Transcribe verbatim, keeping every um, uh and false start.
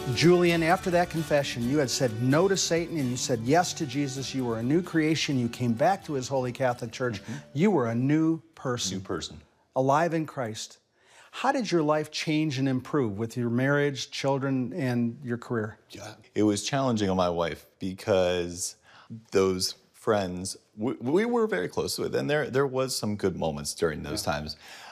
Julian, after that confession, you had said no to Satan and you said yes to Jesus. You were a new creation. You came back to his Holy Catholic Church. Mm-hmm. You were a new person. New person. Alive in Christ. How did your life change and improve with your marriage, children, and your career? Yeah. It was challenging on my wife because those friends we, we were very close with, and there there was some good moments during those yeah. times.